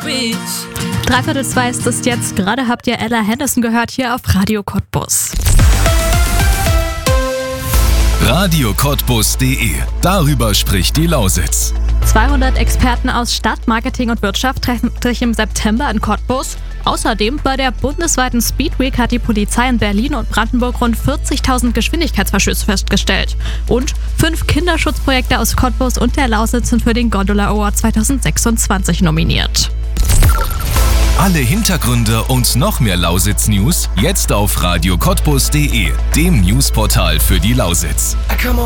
3:15 ist es jetzt. Gerade habt ihr Ella Henderson gehört hier auf Radio Cottbus. radiocottbus.de. Darüber spricht die Lausitz. 200 Experten aus Stadt, Marketing und Wirtschaft treffen sich im September in Cottbus. Außerdem bei der bundesweiten Speed Week hat die Polizei in Berlin und Brandenburg rund 40.000 Geschwindigkeitsverstöße festgestellt. Und 5 Kinderschutzprojekte aus Cottbus und der Lausitz sind für den Gondola Award 2026 nominiert. Alle Hintergründe und noch mehr Lausitz-News jetzt auf radiocottbus.de, dem Newsportal für die Lausitz.